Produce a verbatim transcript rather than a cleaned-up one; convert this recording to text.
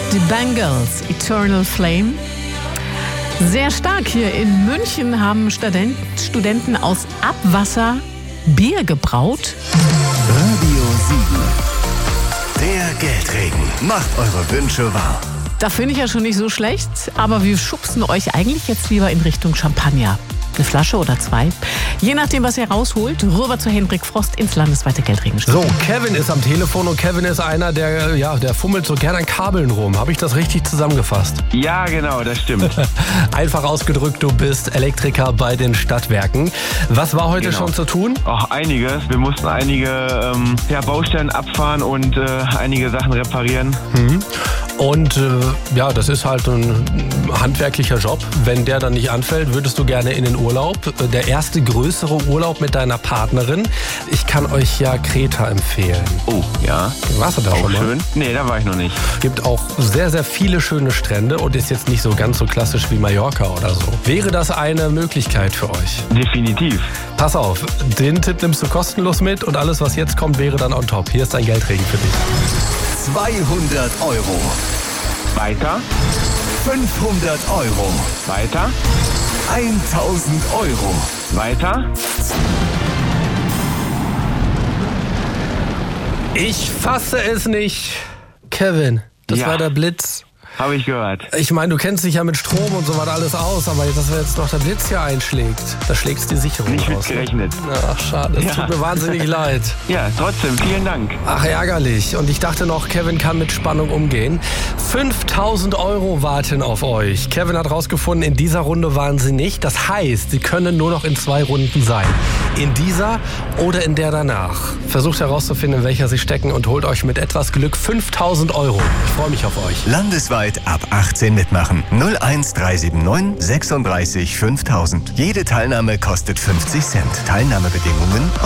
Die Bangles, Eternal Flame. Sehr stark hier in München haben Student, Studenten aus Abwasser Bier gebraut. Radio sieben. Der Geldregen macht eure Wünsche wahr. Da finde ich ja schon nicht so schlecht, aber wir schubsen euch eigentlich jetzt lieber in Richtung Champagner. Eine Flasche oder zwei. Je nachdem, was ihr rausholt, rüber zu Hendrik Frost ins landesweite Geldregenspiel. So, Kevin ist am Telefon und Kevin ist einer, der, ja, der fummelt so gerne an Kabeln rum. Habe ich das richtig zusammengefasst? Ja, genau, das stimmt. Einfach ausgedrückt, du bist Elektriker bei den Stadtwerken. Was war heute Genau. schon zu tun? Auch einiges. Wir mussten einige ähm, ja, Baustellen abfahren und äh, einige Sachen reparieren. Mhm. Und äh, ja, das ist halt ein handwerklicher Job. Wenn der dann nicht anfällt, würdest du gerne in den Urlaub. Der erste größere Urlaub mit deiner Partnerin. Ich kann euch ja Kreta empfehlen. Oh, ja. Warst du da Auch schon mal? schön. Nee, da war ich noch nicht. Gibt auch sehr, sehr viele schöne Strände und ist jetzt nicht so ganz so klassisch wie Mallorca oder so. Wäre das eine Möglichkeit für euch? Definitiv. Pass auf, den Tipp nimmst du kostenlos mit und alles, was jetzt kommt, wäre dann on top. Hier ist ein Geldregen für dich. zweihundert Euro. Weiter, fünfhundert Euro. weiter, tausend Euro. weiter. Ich fasse es nicht. Kevin, das Ja. war der Blitz. Habe ich gehört. Ich meine, du kennst dich ja mit Strom und so was alles aus, aber dass jetzt noch der Blitz hier einschlägt, da schlägst die Sicherung Nicht raus. mitgerechnet. Ach, schade, es Ja. tut mir wahnsinnig leid. Ja, trotzdem, vielen Dank. Ach, ärgerlich. Und ich dachte noch, Kevin kann mit Spannung umgehen. fünftausend Euro warten auf euch. Kevin hat rausgefunden, in dieser Runde waren sie nicht. Das heißt, sie können nur noch in zwei Runden sein. In dieser oder in der danach. Versucht herauszufinden, in welcher sie stecken und holt euch mit etwas Glück fünftausend Euro. Ich freue mich auf euch. Landesweit ab achtzehn mitmachen. null eins drei sieben neun sechsunddreißig fünftausend. Jede Teilnahme kostet fünfzig Cent. Teilnahmebedingungen